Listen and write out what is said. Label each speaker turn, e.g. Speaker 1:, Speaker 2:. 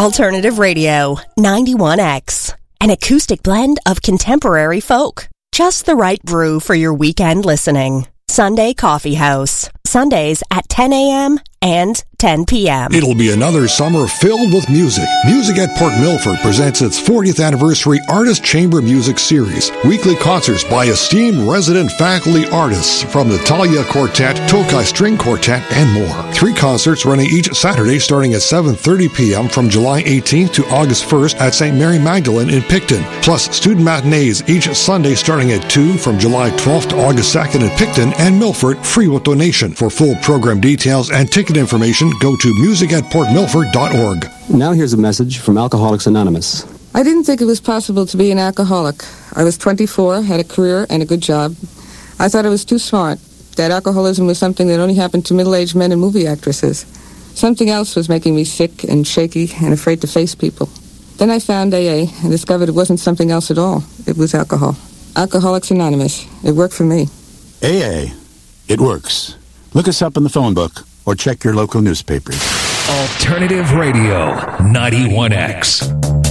Speaker 1: Alternative Radio, 91X. An acoustic blend of contemporary folk. Just the right brew for your weekend listening. Sunday Coffee House. Sundays at 10 a.m. and 10 p.m.
Speaker 2: It'll be another summer filled with music. Music at Port Milford presents its 40th anniversary Artist Chamber Music Series. Weekly concerts by esteemed resident faculty artists from the Talia Quartet, Tokai String Quartet, and more. 3 concerts running each Saturday starting at 7:30 p.m. from July 18th to August 1st at St. Mary Magdalene in Picton. Plus student matinees each Sunday starting at 2 from July 12th to August 2nd in Picton and Milford, free with donation. For full program details and ticket information, go to musicatportmilford.org.
Speaker 3: Now here's a message from Alcoholics Anonymous.
Speaker 4: I didn't think it was possible to be an alcoholic. I was 24, had a career and a good job. I thought I was too smart, that alcoholism was something that only happened to middle-aged men and movie actresses. Something else was making me sick and shaky and afraid to face people. Then I found AA and discovered it wasn't something else at all. It was alcohol. Alcoholics Anonymous. It worked for me.
Speaker 5: AA. It works. Look us up in the phone book or check your local newspapers.
Speaker 6: Alternative Radio, 91X.